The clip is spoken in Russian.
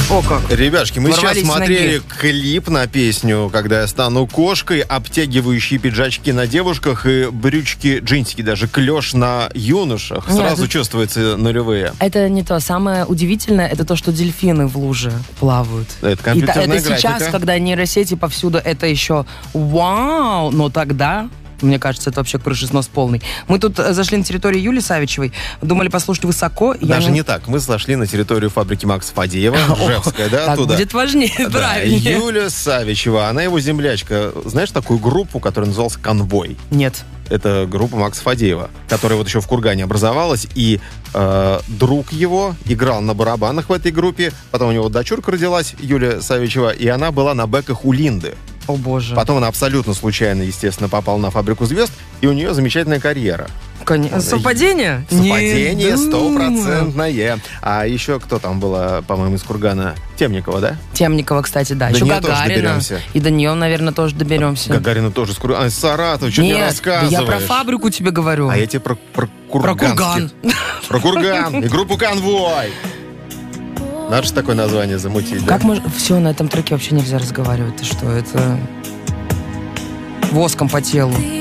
О, как. Ребяшки, мы Ворвались сейчас смотрели ноги. клип на песню «Когда я стану кошкой», обтягивающие пиджачки на девушках и брючки, джинсики, даже клеш на юношах. Нет, Сразу это- чувствуется нулевые. Это не то. Самое удивительное, это то, что дельфины в луже плавают. Это компьютерная это сейчас, графика. когда нейросети повсюду, это еще вау, но тогда... Мне кажется, это вообще крышеснос полный. Мы тут зашли на территорию Юли Савичевой, думали послушать высоко. Даже не так. Мы зашли на территорию фабрики Макса Фадеева, Ржевская, да, Так туда. будет важнее, Да, правильнее. Юля Савичева, она его землячка. Знаешь такую группу, которая называлась «Конвой»? Нет. Это группа Макса Фадеева, которая вот еще в Кургане образовалась, и друг его играл на барабанах в этой группе, потом у него дочурка родилась, Юлия Савичева, и она была на бэках у Линды. О, боже. Потом она абсолютно случайно, естественно, попала на «Фабрику звезд», и у нее замечательная карьера. Совпадение? Совпадение Не думаю. стопроцентное. А еще кто там была, по-моему, из Кургана? Темникова, да? Темникова, кстати, да. До Еще нее тоже Гагарина. доберемся. И до нее, наверное, тоже доберемся. Гагарина тоже из Кургана. Из Саратова, что ты мне Нет, рассказываешь? я про фабрику тебе говорю. А я тебе про Про Курганских. Курган. Про Курган и группу «Конвой». Надо же такое название замутить, да? Как можно... Все, на этом треке вообще нельзя разговаривать. Ты что, это... Воском по телу.